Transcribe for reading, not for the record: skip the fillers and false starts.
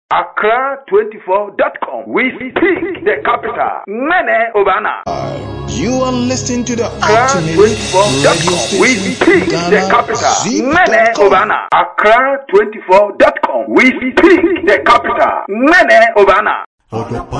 Accra24.com. We speak the capital. Mene Obana. You are listening to the Accra24.com. We speak the capital. Mene Obana. Accra24.com. We speak the capital. Mene Obana.